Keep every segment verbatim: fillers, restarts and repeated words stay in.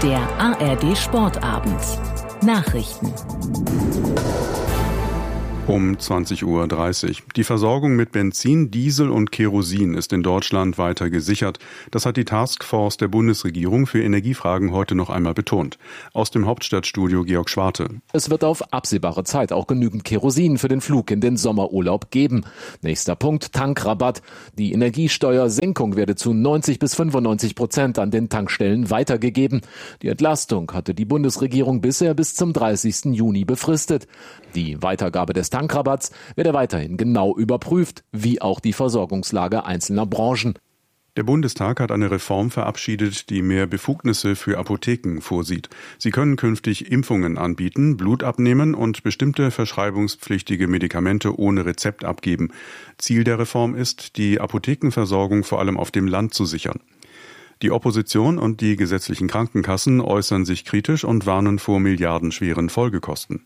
Der A R D Sportabend. Nachrichten. Um zwanzig Uhr dreißig. Die Versorgung mit Benzin, Diesel und Kerosin ist in Deutschland weiter gesichert. Das hat die Taskforce der Bundesregierung für Energiefragen heute noch einmal betont. Aus dem Hauptstadtstudio Georg Schwarte. Es wird auf absehbare Zeit auch genügend Kerosin für den Flug in den Sommerurlaub geben. Nächster Punkt, Tankrabatt. Die Energiesteuersenkung werde zu neunzig bis fünfundneunzig Prozent an den Tankstellen weitergegeben. Die Entlastung hatte die Bundesregierung bisher bis zum dreißigsten Juni befristet. Die Weitergabe des Tankrabatts werde weiterhin genau überprüft, wie auch die Versorgungslage einzelner Branchen. Der Bundestag hat eine Reform verabschiedet, die mehr Befugnisse für Apotheken vorsieht. Sie können künftig Impfungen anbieten, Blut abnehmen und bestimmte verschreibungspflichtige Medikamente ohne Rezept abgeben. Ziel der Reform ist, die Apothekenversorgung vor allem auf dem Land zu sichern. Die Opposition und die gesetzlichen Krankenkassen äußern sich kritisch und warnen vor milliardenschweren Folgekosten.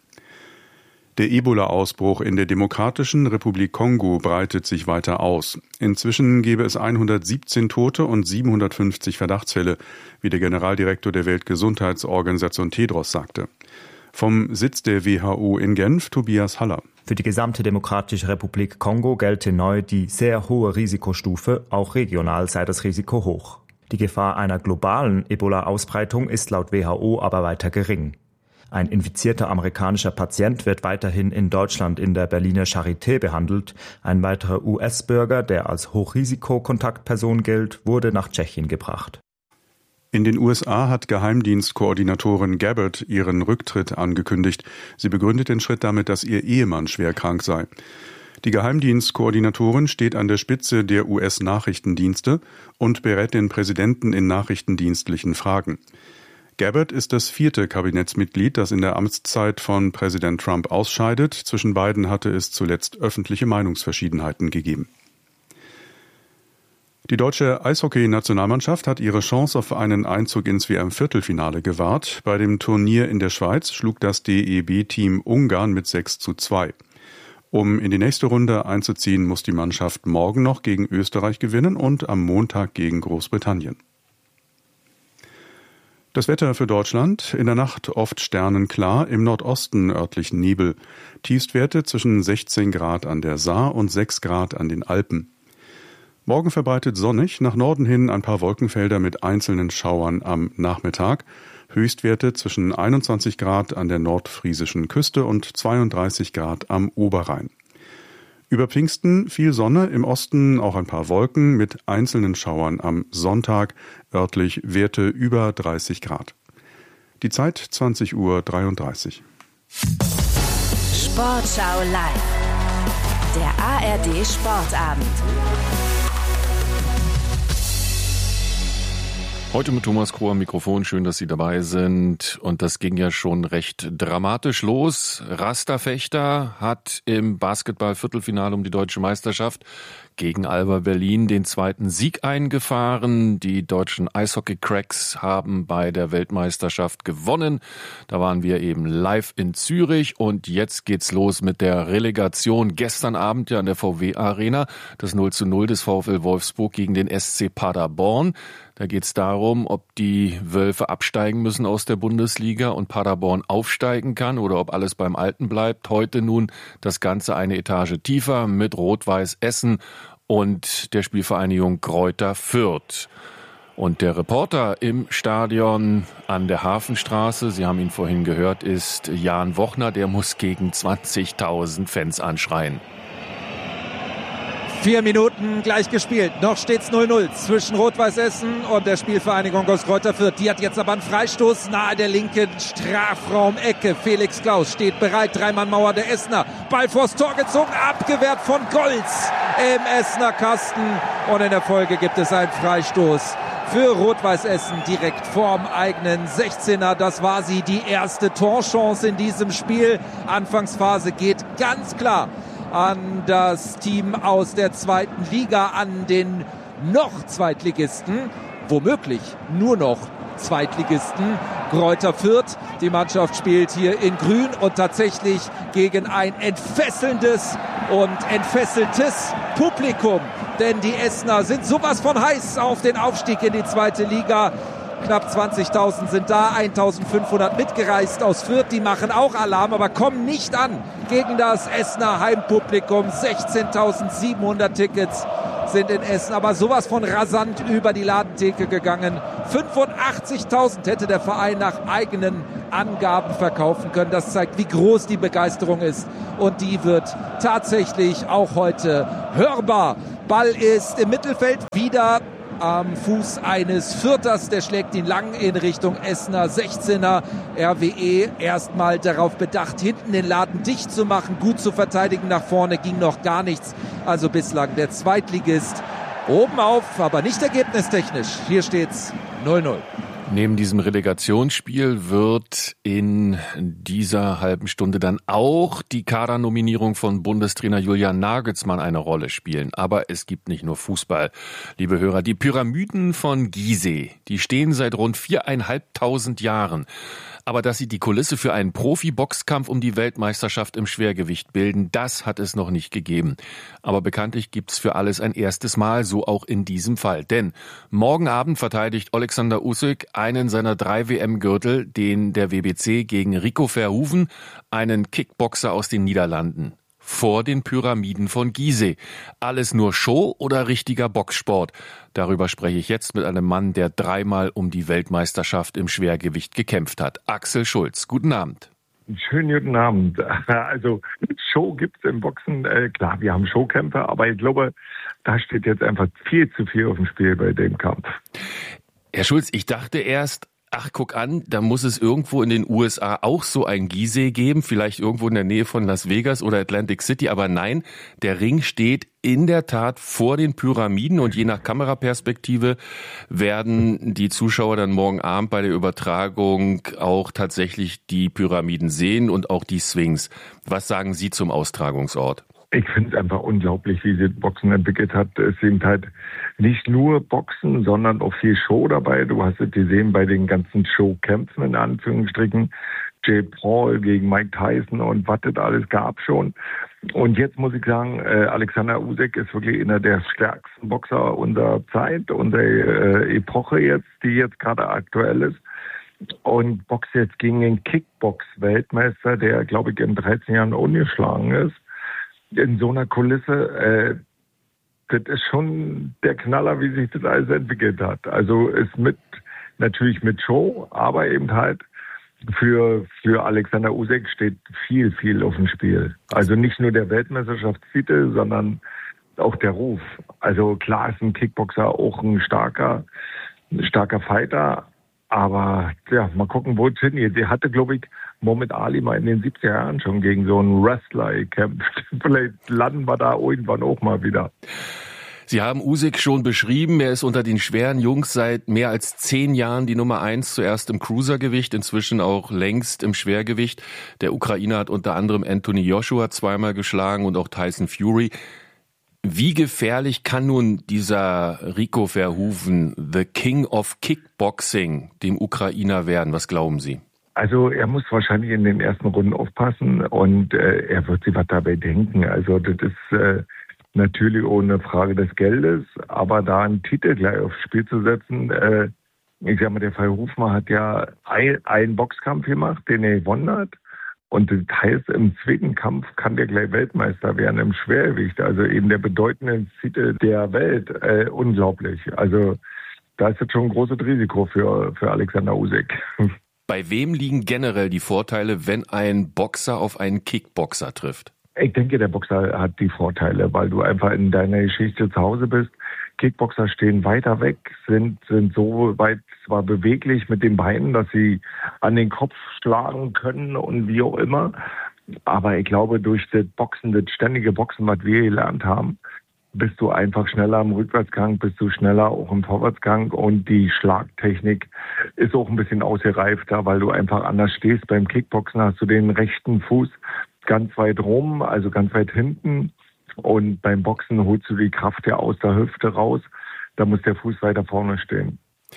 Der Ebola-Ausbruch in der Demokratischen Republik Kongo breitet sich weiter aus. Inzwischen gebe es hundertsiebzehn Tote und siebenhundertfünfzig Verdachtsfälle, wie der Generaldirektor der Weltgesundheitsorganisation Tedros sagte. Vom Sitz der W H O in Genf, Tobias Haller. Für die gesamte Demokratische Republik Kongo gelte neu die sehr hohe Risikostufe, auch regional sei das Risiko hoch. Die Gefahr einer globalen Ebola-Ausbreitung ist laut W H O aber weiter gering. Ein infizierter amerikanischer Patient wird weiterhin in Deutschland in der Berliner Charité behandelt. Ein weiterer U S-Bürger, der als Hochrisikokontaktperson gilt, wurde nach Tschechien gebracht. In den U S A hat Geheimdienstkoordinatorin Gabbard ihren Rücktritt angekündigt. Sie begründet den Schritt damit, dass ihr Ehemann schwer krank sei. Die Geheimdienstkoordinatorin steht an der Spitze der U S-Nachrichtendienste und berät den Präsidenten in nachrichtendienstlichen Fragen. Gabbard ist das vierte Kabinettsmitglied, das in der Amtszeit von Präsident Trump ausscheidet. Zwischen beiden hatte es zuletzt öffentliche Meinungsverschiedenheiten gegeben. Die deutsche Eishockey-Nationalmannschaft hat ihre Chance auf einen Einzug ins W M-Viertelfinale gewahrt. Bei dem Turnier in der Schweiz schlug das D E B-Team Ungarn mit sechs zu zwei. Um in die nächste Runde einzuziehen, muss die Mannschaft morgen noch gegen Österreich gewinnen und am Montag gegen Großbritannien. Das Wetter für Deutschland: in der Nacht oft sternenklar, im Nordosten örtlich Nebel. Tiefstwerte zwischen sechzehn Grad an der Saar und sechs Grad an den Alpen. Morgen verbreitet sonnig, nach Norden hin ein paar Wolkenfelder mit einzelnen Schauern am Nachmittag. Höchstwerte zwischen einundzwanzig Grad an der nordfriesischen Küste und zweiunddreißig Grad am Oberrhein. Über Pfingsten viel Sonne, im Osten auch ein paar Wolken mit einzelnen Schauern am Sonntag, örtlich Werte über dreißig Grad. Die Zeit zwanzig Uhr dreiunddreißig. Sportschau live. Der A R D Sportabend. Heute mit Thomas Kroh am Mikrofon. Schön, dass Sie dabei sind. Und das ging ja schon recht dramatisch los. Rasterfechter hat im Basketball-Viertelfinale um die deutsche Meisterschaft gegen Alba Berlin den zweiten Sieg eingefahren. Die deutschen Eishockey-Cracks haben bei der Weltmeisterschaft gewonnen. Da waren wir eben live in Zürich und jetzt geht's los mit der Relegation. Gestern Abend ja an der V W-Arena das null zu null des VfL Wolfsburg gegen den S C Paderborn. Da geht's darum, ob die Wölfe absteigen müssen aus der Bundesliga und Paderborn aufsteigen kann oder ob alles beim Alten bleibt. Heute nun das Ganze eine Etage tiefer mit Rot-Weiß Essen und der Spielvereinigung Greuther Fürth. Und der Reporter im Stadion an der Hafenstraße, Sie haben ihn vorhin gehört, ist Jan Wochner. Der muss gegen zwanzigtausend Fans anschreien. Vier Minuten gleich gespielt. Noch steht's null null zwischen Rot-Weiß Essen und der Spielvereinigung aus Greuther Fürth. Die hat jetzt aber einen Freistoß nahe der linken Strafraumecke. Felix Klaus steht bereit. Dreimann-Mauer der Essener. Ball vors Tor gezogen, abgewehrt von Golz im Essener Kasten. Und in der Folge gibt es einen Freistoß für Rot-Weiß Essen direkt vorm eigenen sechzehner. Das war sie, die erste Torchance in diesem Spiel. Anfangsphase geht ganz klar an das Team aus der zweiten Liga, an den noch Zweitligisten, womöglich nur noch Zweitligisten Greuther Fürth. Die Mannschaft spielt hier in Grün und tatsächlich gegen ein entfesselndes und entfesseltes Publikum. Denn die Essener sind sowas von heiß auf den Aufstieg in die zweite Liga. Knapp zwanzigtausend sind da, eintausendfünfhundert mitgereist aus Fürth. Die machen auch Alarm, aber kommen nicht an gegen das Essener Heimpublikum. sechzehntausendsiebenhundert Tickets sind in Essen, aber sowas von rasant über die Ladentheke gegangen. fünfundachtzigtausend hätte der Verein nach eigenen Angaben verkaufen können. Das zeigt, wie groß die Begeisterung ist. Und die wird tatsächlich auch heute hörbar. Ball ist im Mittelfeld wieder am Fuß eines Fürthers. Der schlägt ihn lang in Richtung Essener sechzehner. R W E erstmal darauf bedacht, hinten den Laden dicht zu machen, gut zu verteidigen. Nach vorne ging noch gar nichts. Also bislang der Zweitligist oben auf, aber nicht ergebnistechnisch. Hier steht's null null. Neben diesem Relegationsspiel wird in dieser halben Stunde dann auch die Kadernominierung von Bundestrainer Julian Nagelsmann eine Rolle spielen. Aber es gibt nicht nur Fußball, liebe Hörer. Die Pyramiden von Gizeh, die stehen seit rund viereinhalbtausend Jahren. Aber dass sie die Kulisse für einen Profi-Boxkampf um die Weltmeisterschaft im Schwergewicht bilden, das hat es noch nicht gegeben. Aber bekanntlich gibt's für alles ein erstes Mal, so auch in diesem Fall. Denn morgen Abend verteidigt Oleksandr Usyk einen seiner drei W M-Gürtel, den der W B C gegen Rico Verhoeven, einen Kickboxer aus den Niederlanden. Vor den Pyramiden von Gizeh. Alles nur Show oder richtiger Boxsport? Darüber spreche ich jetzt mit einem Mann, der dreimal um die Weltmeisterschaft im Schwergewicht gekämpft hat. Axel Schulz, guten Abend. Schönen guten Abend. Also Show gibt's im Boxen. Äh, klar, wir haben Showkämpfe, aber ich glaube, da steht jetzt einfach viel zu viel auf dem Spiel bei dem Kampf. Herr Schulz, ich dachte erst, ach, guck an, da muss es irgendwo in den U S A auch so ein Gizeh geben, vielleicht irgendwo in der Nähe von Las Vegas oder Atlantic City, aber nein, der Ring steht in der Tat vor den Pyramiden und je nach Kameraperspektive werden die Zuschauer dann morgen Abend bei der Übertragung auch tatsächlich die Pyramiden sehen und auch die Sphinx. Was sagen Sie zum Austragungsort? Ich finde es einfach unglaublich, wie sich Boxen entwickelt hat. Es sind halt nicht nur Boxen, sondern auch viel Show dabei. Du hast es gesehen bei den ganzen Showkämpfen in Anführungsstrichen. Jay Paul gegen Mike Tyson und was es alles gab schon. Und jetzt muss ich sagen, äh, Alexander Usyk ist wirklich einer der stärksten Boxer unserer Zeit, unserer äh, Epoche jetzt, die jetzt gerade aktuell ist. Und boxt jetzt gegen den Kickbox-Weltmeister, der, glaube ich, in dreizehn Jahren ungeschlagen ist. In so einer Kulisse, äh, das ist schon der Knaller, wie sich das alles entwickelt hat. Also ist mit, natürlich mit Show, aber eben halt für, für Alexander Usyk steht viel, viel auf dem Spiel. Also nicht nur der Weltmeisterschaftstitel, sondern auch der Ruf. Also klar ist ein Kickboxer auch ein starker, ein starker Fighter, aber ja, mal gucken, wo es hingeht. Der hatte, glaube ich, Muhammad Ali mal in den siebziger Jahren schon gegen so einen Wrestler gekämpft. Vielleicht landen wir da irgendwann auch mal wieder. Sie haben Usyk schon beschrieben. Er ist unter den schweren Jungs seit mehr als zehn Jahren die Nummer eins, zuerst im Cruisergewicht, inzwischen auch längst im Schwergewicht. Der Ukrainer hat unter anderem Anthony Joshua zweimal geschlagen und auch Tyson Fury. Wie gefährlich kann nun dieser Rico Verhoeven, the King of Kickboxing, dem Ukrainer werden? Was glauben Sie? Also er muss wahrscheinlich in den ersten Runden aufpassen und äh, er wird sich was dabei denken. Also das ist äh, natürlich auch eine Frage des Geldes, aber da einen Titel gleich aufs Spiel zu setzen, äh, ich sag mal, der Verhoeven hat ja ein, einen Boxkampf gemacht, den er gewonnen hat. Und das heißt, im zweiten Kampf kann der gleich Weltmeister werden im Schwergewicht. Also eben der bedeutende Titel der Welt. Äh, unglaublich. Also da ist jetzt schon ein großes Risiko für, für Alexander Usyk. Bei wem liegen generell die Vorteile, wenn ein Boxer auf einen Kickboxer trifft? Ich denke, der Boxer hat die Vorteile, weil du einfach in deiner Geschichte zu Hause bist. Kickboxer stehen weiter weg, sind, sind so weit zwar beweglich mit den Beinen, dass sie an den Kopf schlagen können und wie auch immer. Aber ich glaube, durch das Boxen, das ständige Boxen, was wir gelernt haben, bist du einfach schneller im Rückwärtsgang, bist du schneller auch im Vorwärtsgang und die Schlagtechnik ist auch ein bisschen ausgereifter, weil du einfach anders stehst. Beim Kickboxen hast du den rechten Fuß ganz weit rum, also ganz weit hinten. Und beim Boxen holst du die Kraft ja aus der Hüfte raus. Da muss der Fuß weiter vorne stehen.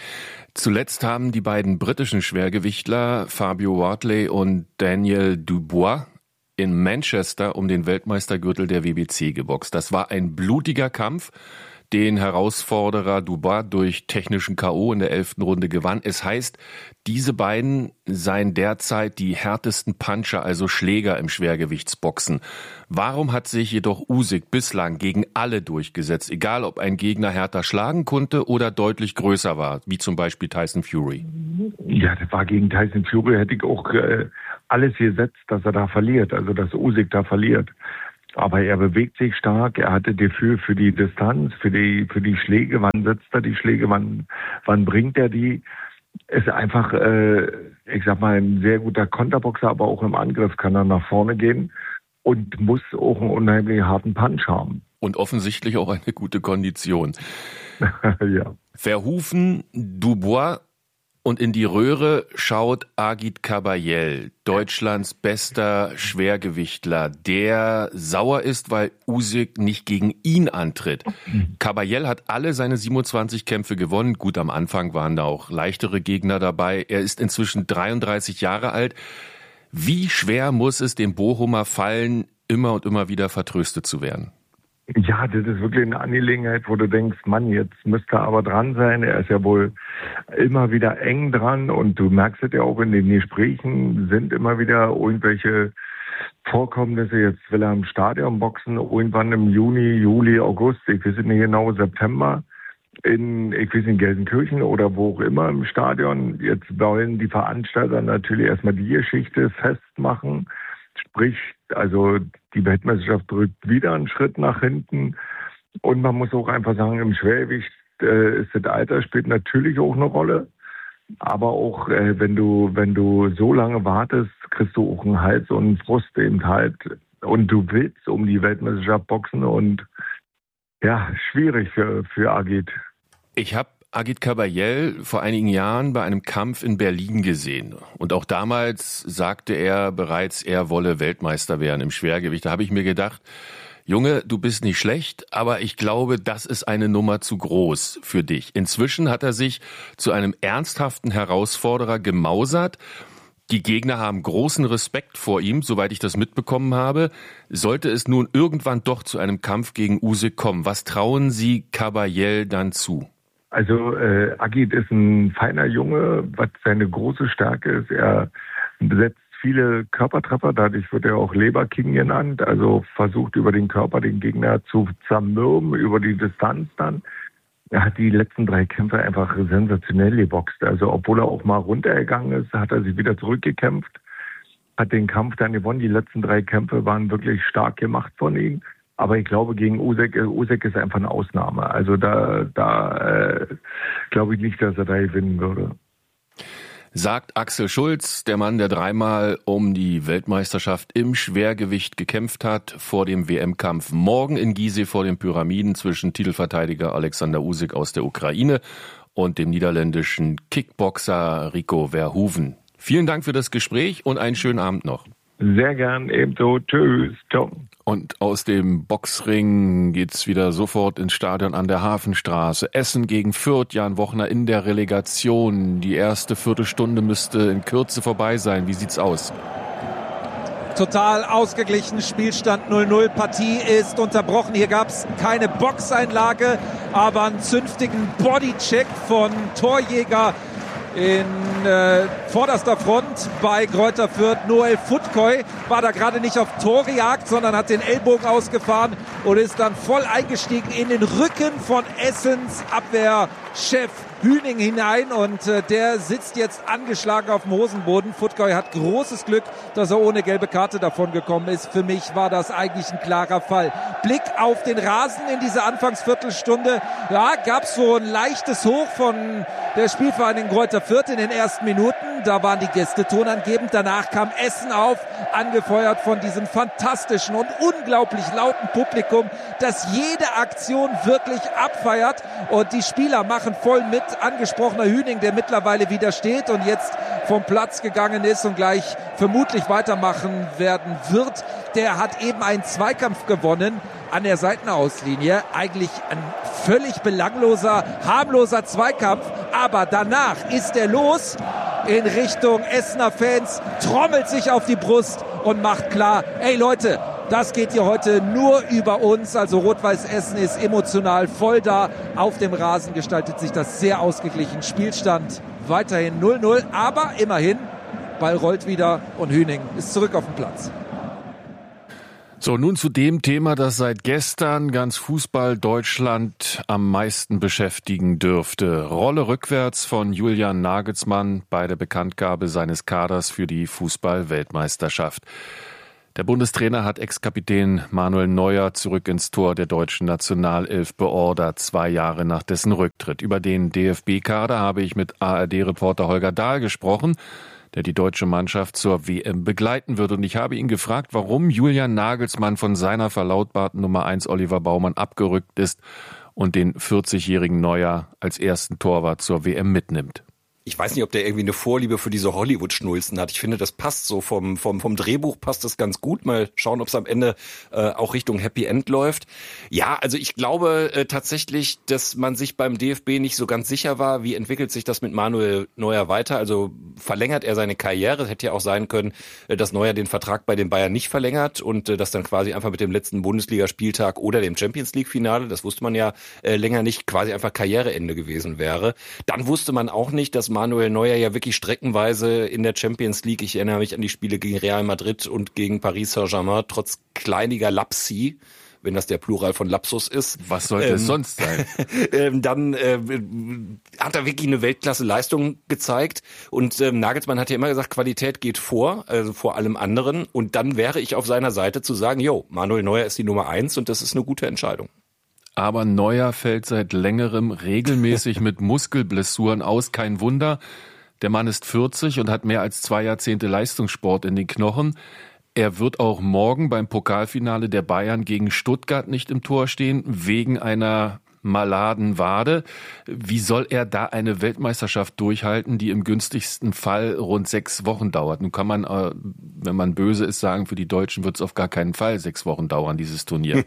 Zuletzt haben die beiden britischen Schwergewichtler Fabio Wardley und Daniel Dubois in Manchester um den Weltmeistergürtel der W B C geboxt. Das war ein blutiger Kampf. den Herausforderer Dubois durch technischen K O in der elften Runde gewann. Es heißt, diese beiden seien derzeit die härtesten Puncher, also Schläger im Schwergewichtsboxen. Warum hat sich jedoch Usyk bislang gegen alle durchgesetzt, egal ob ein Gegner härter schlagen konnte oder deutlich größer war, wie zum Beispiel Tyson Fury? Ja, das war gegen Tyson Fury, hätte ich auch äh, alles gesetzt, dass er da verliert, also dass Usyk da verliert. Aber er bewegt sich stark, er hatte Gefühl für die Distanz, für die für die Schläge, wann setzt er die Schläge, wann wann bringt er die. Ist einfach, äh, ich sag mal, ein sehr guter Konterboxer, aber auch im Angriff kann er nach vorne gehen und muss auch einen unheimlich harten Punch haben. Und offensichtlich auch eine gute Kondition. Ja. Verhufen, Dubois und in die Röhre schaut Agit Kabayel, Deutschlands bester Schwergewichtler, der sauer ist, weil Usyk nicht gegen ihn antritt. Kabayel hat alle seine siebenundzwanzig Kämpfe gewonnen. Gut, am Anfang waren da auch leichtere Gegner dabei. Er ist inzwischen dreiunddreißig Jahre alt. Wie schwer muss es dem Bochumer fallen, immer und immer wieder vertröstet zu werden? Ja, das ist wirklich eine Angelegenheit, wo du denkst, Mann, jetzt müsste er aber dran sein. Er ist ja wohl immer wieder eng dran und du merkst es ja auch in den Gesprächen, sind immer wieder irgendwelche Vorkommnisse. Jetzt will er im Stadion boxen, irgendwann im Juni, Juli, August, ich weiß nicht genau, September, in, ich weiß nicht, Gelsenkirchen oder wo auch immer im Stadion. Jetzt wollen die Veranstalter natürlich erstmal die Geschichte festmachen. Sprich, also die Weltmeisterschaft drückt wieder einen Schritt nach hinten. Und man muss auch einfach sagen, im Schwergewicht äh, ist das Alter spielt natürlich auch eine Rolle. Aber auch äh, wenn du wenn du so lange wartest, kriegst du auch einen Hals und einen Frust eben halt. Und du willst um die Weltmeisterschaft boxen und ja, schwierig für, für Agit. Ich habe Agit Kabayel vor einigen Jahren bei einem Kampf in Berlin gesehen. Und auch damals sagte er bereits, er wolle Weltmeister werden im Schwergewicht. Da habe ich mir gedacht, Junge, du bist nicht schlecht, aber ich glaube, das ist eine Nummer zu groß für dich. Inzwischen hat er sich zu einem ernsthaften Herausforderer gemausert. Die Gegner haben großen Respekt vor ihm, soweit ich das mitbekommen habe. Sollte es nun irgendwann doch zu einem Kampf gegen Usyk kommen, was trauen Sie Kabayel dann zu? Also äh, Agit ist ein feiner Junge, was seine große Stärke ist. Er setzt viele Körpertreffer, dadurch wird er auch Leberking genannt. Also versucht über den Körper den Gegner zu zermürben, über die Distanz dann. Er hat die letzten drei Kämpfe einfach sensationell geboxt. Also obwohl er auch mal runtergegangen ist, hat er sich wieder zurückgekämpft, hat den Kampf dann gewonnen. Die letzten drei Kämpfe waren wirklich stark gemacht von ihm. Aber ich glaube, gegen Usyk, Usyk ist einfach eine Ausnahme. Also da, da äh, glaube ich nicht, dass er da gewinnen würde. Sagt Axel Schulz, der Mann, der dreimal um die Weltmeisterschaft im Schwergewicht gekämpft hat, vor dem W M-Kampf morgen in Gizeh vor den Pyramiden zwischen Titelverteidiger Alexander Usyk aus der Ukraine und dem niederländischen Kickboxer Rico Verhoeven. Vielen Dank für das Gespräch und einen schönen Abend noch. Sehr gern, ebenso. Tschüss. Ciao. Und aus dem Boxring geht's wieder sofort ins Stadion an der Hafenstraße. Essen gegen Fürth, Jan Wochner in der Relegation. Die erste Viertelstunde müsste in Kürze vorbei sein. Wie sieht's aus? Total ausgeglichen, Spielstand null null, Partie ist unterbrochen. Hier gab's keine Boxeinlage, aber einen zünftigen Bodycheck von Torjäger in äh, vorderster Front bei Greuther Fürth. Noel Futkoy war da gerade nicht auf Torjagd, sondern hat den Ellbogen ausgefahren und ist dann voll eingestiegen in den Rücken von Essens Abwehrchef Hüning hinein und äh, der sitzt jetzt angeschlagen auf dem Hosenboden. Futkoy hat großes Glück, dass er ohne gelbe Karte davon gekommen ist. Für mich war das eigentlich ein klarer Fall. Blick auf den Rasen in dieser Anfangsviertelstunde. Ja, gab's so ein leichtes Hoch von der Spielvereinigung Greuther Fürth in den ersten Minuten. Da waren die Gäste tonangebend. Danach kam Essen auf, angefeuert von diesem fantastischen und unglaublich lauten Publikum, das jede Aktion wirklich abfeiert. Und die Spieler machen voll mit. Angesprochener Hüning, der mittlerweile wieder steht und jetzt vom Platz gegangen ist und gleich vermutlich weitermachen werden wird. Der hat eben einen Zweikampf gewonnen an der Seitenauslinie. Eigentlich ein völlig belangloser, harmloser Zweikampf. Aber danach ist er los in Richtung Essener Fans, trommelt sich auf die Brust und macht klar, ey Leute, Das geht hier heute nur über uns. Also Rot-Weiß Essen ist emotional voll da. Auf dem Rasen gestaltet sich das sehr ausgeglichen. Spielstand weiterhin null null, aber immerhin, Ball rollt wieder und Hüning ist zurück auf dem Platz. So, nun zu dem Thema, das seit gestern ganz Fußball Deutschland am meisten beschäftigen dürfte. Rolle rückwärts von Julian Nagelsmann bei der Bekanntgabe seines Kaders für die Fußball-Weltmeisterschaft. Der Bundestrainer hat Ex-Kapitän Manuel Neuer zurück ins Tor der deutschen Nationalelf beordert, zwei Jahre nach dessen Rücktritt. Über den D F B-Kader habe ich mit A R D-Reporter Holger Dahl gesprochen, der die deutsche Mannschaft zur W M begleiten wird. Und ich habe ihn gefragt, warum Julian Nagelsmann von seiner verlautbarten Nummer eins Oliver Baumann abgerückt ist und den vierzigjährigen Neuer als ersten Torwart zur W M mitnimmt. Ich weiß nicht, ob der irgendwie eine Vorliebe für diese Hollywood-Schnulzen hat. Ich finde, das passt so vom vom vom Drehbuch passt das ganz gut. Mal schauen, ob es am Ende äh, auch Richtung Happy End läuft. Ja, also ich glaube äh, tatsächlich, dass man sich beim D F B nicht so ganz sicher war, wie entwickelt sich das mit Manuel Neuer weiter. Also verlängert er seine Karriere. Es hätte ja auch sein können, äh, dass Neuer den Vertrag bei den Bayern nicht verlängert und äh, das dann quasi einfach mit dem letzten Bundesligaspieltag oder dem Champions-League-Finale, das wusste man ja äh, länger nicht, quasi einfach Karriereende gewesen wäre. Dann wusste man auch nicht, dass Manuel Neuer ja wirklich streckenweise in der Champions League, ich erinnere mich an die Spiele gegen Real Madrid und gegen Paris Saint-Germain, trotz kleiniger Lapsi, wenn das der Plural von Lapsus ist. Was sollte ähm, es sonst sein? Ähm, dann äh, hat er wirklich eine Weltklasse-Leistung gezeigt und ähm, Nagelsmann hat ja immer gesagt, Qualität geht vor, also vor allem anderen, und dann wäre ich auf seiner Seite zu sagen, jo, Manuel Neuer ist die Nummer eins und das ist eine gute Entscheidung. Aber Neuer fällt seit längerem regelmäßig mit Muskelblessuren aus. Kein Wunder, der Mann ist vierzig und hat mehr als zwei Jahrzehnte Leistungssport in den Knochen. Er wird auch morgen beim Pokalfinale der Bayern gegen Stuttgart nicht im Tor stehen, wegen einer maladen Wade. Wie soll er da eine Weltmeisterschaft durchhalten, die im günstigsten Fall rund sechs Wochen dauert? Nun kann man, wenn man böse ist, sagen, für die Deutschen wird es auf gar keinen Fall sechs Wochen dauern, dieses Turnier.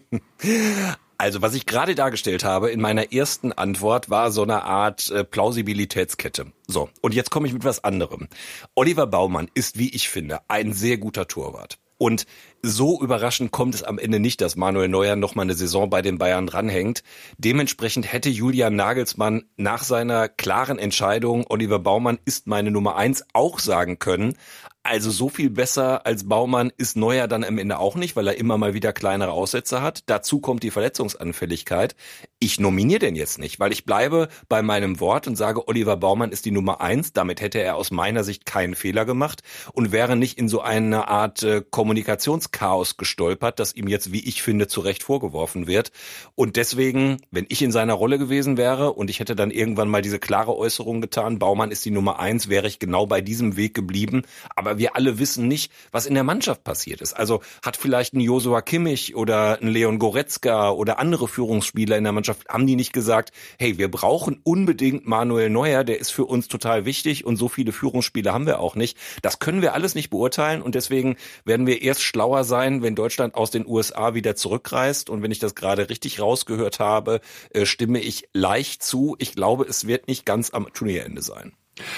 Also was ich gerade dargestellt habe in meiner ersten Antwort war so eine Art äh, Plausibilitätskette. So, und jetzt komme ich mit was anderem. Oliver Baumann ist, wie ich finde, ein sehr guter Torwart. Und so überraschend kommt es am Ende nicht, dass Manuel Neuer noch mal eine Saison bei den Bayern dranhängt. Dementsprechend hätte Julian Nagelsmann nach seiner klaren Entscheidung, Oliver Baumann ist meine Nummer eins, auch sagen können, also so viel besser als Baumann ist Neuer dann am Ende auch nicht, weil er immer mal wieder kleinere Aussätze hat. Dazu kommt die Verletzungsanfälligkeit. Ich nominiere den jetzt nicht, weil ich bleibe bei meinem Wort und sage, Oliver Baumann ist die Nummer eins. Damit hätte er aus meiner Sicht keinen Fehler gemacht und wäre nicht in so eine Art äh, Kommunikationschaos gestolpert, das ihm jetzt, wie ich finde, zu Recht vorgeworfen wird. Und deswegen, wenn ich in seiner Rolle gewesen wäre und ich hätte dann irgendwann mal diese klare Äußerung getan, Baumann ist die Nummer eins, wäre ich genau bei diesem Weg geblieben. Aber wir alle wissen nicht, was in der Mannschaft passiert ist. Also hat vielleicht ein Joshua Kimmich oder ein Leon Goretzka oder andere Führungsspieler in der Mannschaft, haben die nicht gesagt, hey, wir brauchen unbedingt Manuel Neuer, der ist für uns total wichtig und so viele Führungsspieler haben wir auch nicht. Das können wir alles nicht beurteilen und deswegen werden wir erst schlauer sein, wenn Deutschland aus den U S A wieder zurückreist. Und wenn ich das gerade richtig rausgehört habe, äh, stimme ich leicht zu. Ich glaube, es wird nicht ganz am Turnierende sein.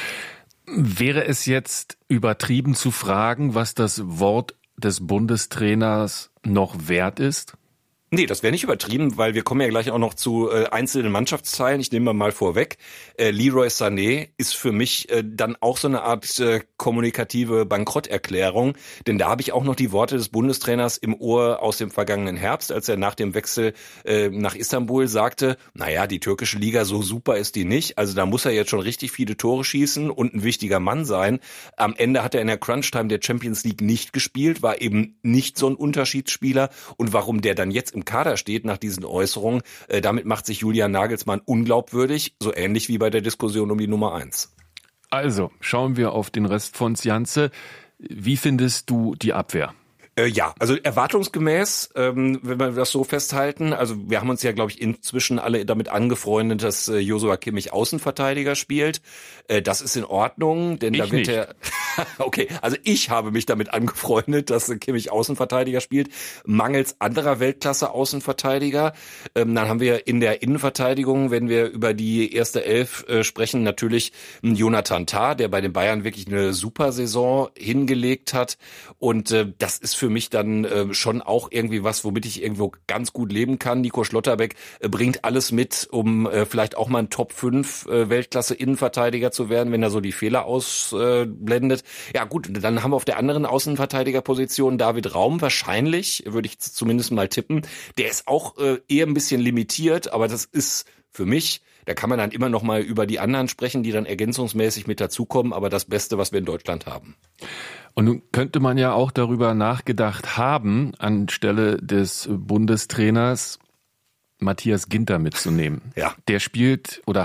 Wäre es jetzt übertrieben zu fragen, was das Wort des Bundestrainers noch wert ist? Nee, das wäre nicht übertrieben, weil wir kommen ja gleich auch noch zu äh, einzelnen Mannschaftsteilen. Ich nehme mal vorweg. Äh, Leroy Sané ist für mich äh, dann auch so eine Art äh, kommunikative Bankrotterklärung. Denn da habe ich auch noch die Worte des Bundestrainers im Ohr aus dem vergangenen Herbst, als er nach dem Wechsel äh, nach Istanbul sagte, naja, die türkische Liga, so super ist die nicht. Also da muss er jetzt schon richtig viele Tore schießen und ein wichtiger Mann sein. Am Ende hat er in der Crunch-Time der Champions League nicht gespielt, war eben nicht so ein Unterschiedsspieler. Und warum der dann jetzt im Kader steht nach diesen Äußerungen, äh, damit macht sich Julian Nagelsmann unglaubwürdig, so ähnlich wie bei der Diskussion um die Nummer eins. Also, schauen wir auf den Rest von Janze. Wie findest du die Abwehr? Äh, ja, also erwartungsgemäß, ähm, wenn wir das so festhalten, also wir haben uns ja, glaube ich, inzwischen alle damit angefreundet, dass äh, Joshua Kimmich Außenverteidiger spielt. Äh, das ist in Ordnung, denn ich da wird er... Okay, also ich habe mich damit angefreundet, dass äh, Kimmich Außenverteidiger spielt, mangels anderer Weltklasse-Außenverteidiger. Ähm, dann haben wir in der Innenverteidigung, wenn wir über die erste Elf äh, sprechen, natürlich Jonathan Tah, der bei den Bayern wirklich eine super Saison hingelegt hat. Und äh, das ist für für mich dann äh, schon auch irgendwie was, womit ich irgendwo ganz gut leben kann. Nico Schlotterbeck äh, bringt alles mit, um äh, vielleicht auch mal ein Top fünf äh, Weltklasse-Innenverteidiger zu werden, wenn er so die Fehler ausblendet. Äh, ja gut, dann haben wir auf der anderen Außenverteidigerposition David Raum wahrscheinlich, würde ich zumindest mal tippen. Der ist auch äh, eher ein bisschen limitiert, aber das ist für mich, da kann man dann immer noch mal über die anderen sprechen, die dann ergänzungsmäßig mit dazukommen, aber das Beste, was wir in Deutschland haben. Und nun könnte man ja auch darüber nachgedacht haben, anstelle des Bundestrainers Matthias Ginter mitzunehmen. Ja. Der spielt oder